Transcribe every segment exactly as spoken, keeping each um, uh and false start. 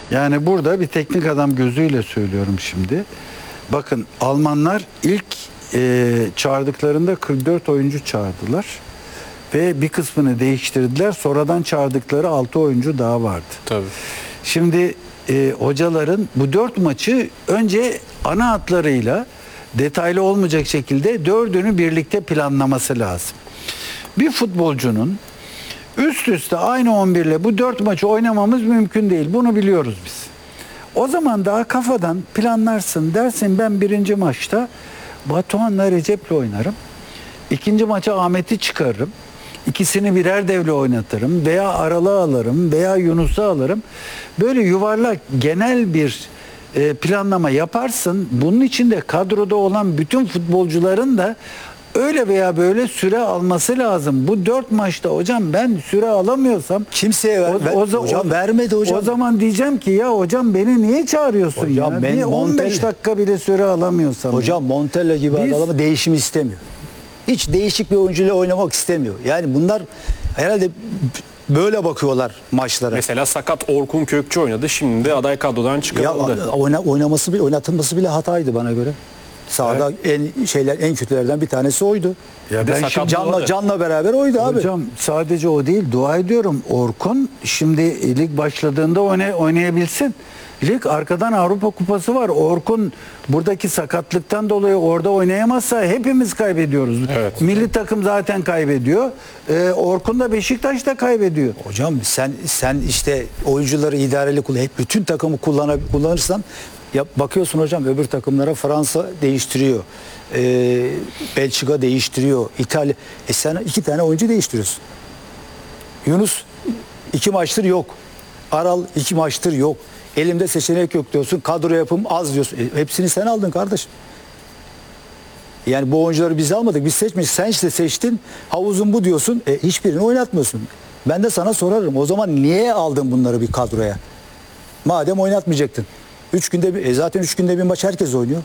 Yani burada bir teknik adam gözüyle söylüyorum şimdi. Bakın Almanlar ilk e, çağırdıklarında kırk dört oyuncu çağırdılar. Ve bir kısmını değiştirdiler. Sonradan çağırdıkları altı oyuncu daha vardı. Tabii. Şimdi e, hocaların bu dört maçı önce ana hatlarıyla detaylı olmayacak şekilde dördünü birlikte planlaması lazım. Bir futbolcunun üst üste aynı on bir ile bu dört maçı oynamamız mümkün değil. Bunu biliyoruz biz. O zaman daha kafadan planlarsın. Dersin ben birinci maçta Batuhan'la Recep'le oynarım. İkinci maça Ahmet'i çıkarırım. İkisini birer devle oynatırım veya Aralık'ı alırım veya Yunus'u alırım. Böyle yuvarlak genel bir e, planlama yaparsın. Bunun içinde kadroda olan bütün futbolcuların da öyle veya böyle süre alması lazım. Bu dört maçta hocam ben süre alamıyorsam kimseye ver, o, o, hocam o, vermedi hocam. O zaman diyeceğim ki ya hocam beni niye çağırıyorsun hocam, ya? ben Niye on beş Montella- dakika bile süre alamıyorsam? Hocam ya? Montella gibi Biz- adamı değişim istemiyor. Hiç değişik bir oyuncuyla oynamak istemiyor. Yani bunlar herhalde böyle bakıyorlar maçlara. Mesela sakat Orkun Kökçü oynadı. Şimdi de aday kadrodan Ya çıkarıldı. oyna, oynaması bile oynatılması bile hataydı bana göre. Sahada en şeyler en kötülerden bir tanesi oydu. Ya Bir de ben sakat şimdi Can'la Can'la beraber oydu abi. hocam sadece o değil, dua ediyorum Orkun şimdi lig başladığında oynay oynayabilsin. Lig arkadan Avrupa Kupası var. Orkun buradaki sakatlıktan dolayı orada oynayamazsa hepimiz kaybediyoruz. Evet. Milli takım zaten kaybediyor. Ee, Orkun da Beşiktaş da kaybediyor. Hocam sen sen işte oyuncuları idareli kullan, hep bütün takımı kullanab kullanırsan ya bakıyorsun hocam öbür takımlara Fransa değiştiriyor. Ee, Belçika değiştiriyor. İtalya. E sen iki tane oyuncu değiştiriyorsun. Yunus iki maçtır yok. Aral iki maçtır yok. Elimde seçenek yok diyorsun. Kadro yapım az diyorsun. E, hepsini sen aldın kardeşim. Yani bu oyuncuları biz almadık. Biz seçmiş. Sen işte seçtin. Havuzun bu diyorsun. E, hiçbirini oynatmıyorsun. Ben de sana sorarım. O zaman niye aldın bunları bir kadroya? Madem oynatmayacaktın. Üç günde bir, e, zaten üç günde bir maç herkes oynuyor.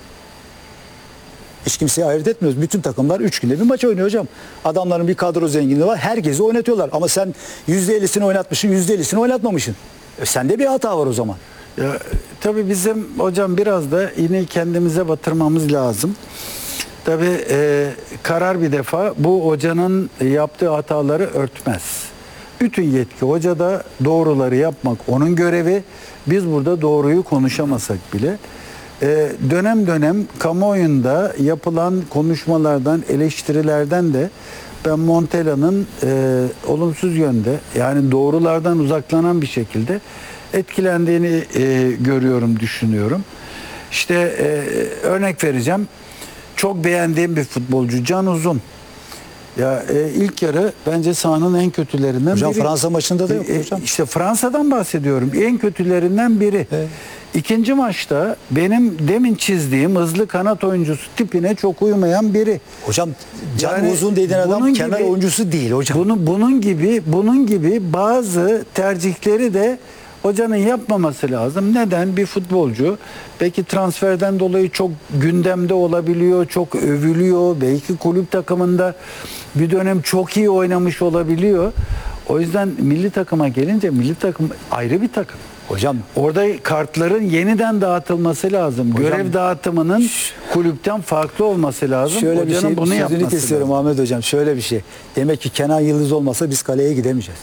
Hiç kimseye ayırt etmiyoruz. Bütün takımlar üç günde bir maç oynuyor hocam. Adamların bir kadro zenginliği var. Herkesi oynatıyorlar. Ama sen yüzde ellisini oynatmışsın, yüzde ellisini oynatmamışsın. E, sende bir hata var o zaman. Ya, tabii bizim hocam biraz da yine kendimize batırmamız lazım. Tabii e, karar bir defa bu hocanın yaptığı hataları örtmez. Bütün yetki hocada, doğruları yapmak onun görevi. Biz burada doğruyu konuşamasak bile e, dönem dönem kamuoyunda yapılan konuşmalardan, eleştirilerden de ben Montella'nın e, olumsuz yönde yani doğrulardan uzaklanan bir şekilde etkilendiğini e, görüyorum, düşünüyorum. İşte e, örnek vereceğim. Çok beğendiğim bir futbolcu Can Uzun. Ya e, ilk yarı bence sahanın en kötülerinden Hocam biri. Fransa maçında da yok E, hocam. İşte Fransa'dan bahsediyorum. En kötülerinden biri. Evet. İkinci maçta benim demin çizdiğim hızlı kanat oyuncusu tipine çok uymayan biri. Hocam Can Yani Uzun dediğin adam bunun kenar gibi- oyuncusu değil hocam. Bunu, bunun gibi bunun gibi bazı tercihleri de hocanın yapmaması lazım. Neden? Bir futbolcu belki transferden dolayı çok gündemde olabiliyor, çok övülüyor. Belki kulüp takımında bir dönem çok iyi oynamış olabiliyor. O yüzden milli takıma gelince milli takım ayrı bir takım. Hocam Orada kartların yeniden dağıtılması lazım. Hocam- Görev dağıtımının kulüpten farklı olması lazım. şöyle bir Hocanın şey bunu sözünü yapması kesiyorum lazım. Ahmet hocam. Şöyle bir şey. Demek ki Kenan Yıldız olmasa biz kaleye gidemeyeceğiz.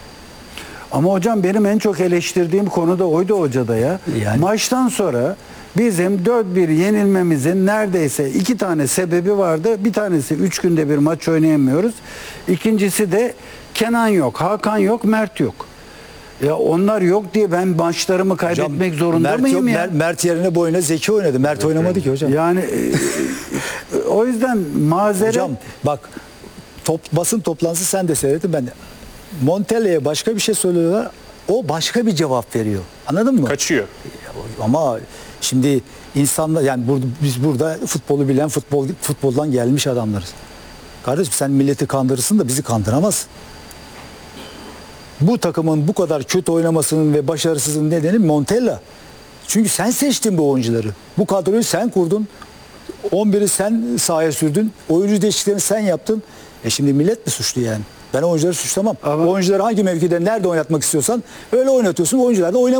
Ama hocam benim en çok eleştirdiğim konu da oydu hocada ya. Yani- Maçtan sonra bizim dört bir yenilmemizin neredeyse iki tane sebebi vardı. Bir tanesi üç günde bir maç oynayamıyoruz. İkincisi de Kenan yok, Hakan yok, Mert yok. Ya onlar yok diye ben maçlarımı kaybetmek zorunda Mert, mıyım yok, ya? Mert, Mert yerine boyuna Zeki oynadı. Mert oynamadı ki hocam. Yani e, o yüzden mazeret Hocam bak top, basın toplantısı sen de seyrettin ben de. Montella'ya başka bir şey söylüyorlar. O başka bir cevap veriyor. Anladın mı? Kaçıyor. Ama şimdi insanlar yani burada, biz burada futbolu bilen futbol futboldan gelmiş adamlarız. Kardeşim sen milleti kandırırsın da bizi kandıramazsın. Bu takımın bu kadar kötü oynamasının ve başarısızlığının nedeni Montella. Çünkü sen seçtin bu oyuncuları. Bu kadroyu sen kurdun. on biri sen sahaya sürdün. Oyuncu değişikliklerini sen yaptın. E şimdi millet mi suçlu yani? Ben oyuncuları suçlamam. Ama- Oyuncuları hangi mevkide nerede oynatmak istiyorsan öyle oynatıyorsun. Oyuncular da oynamıyor.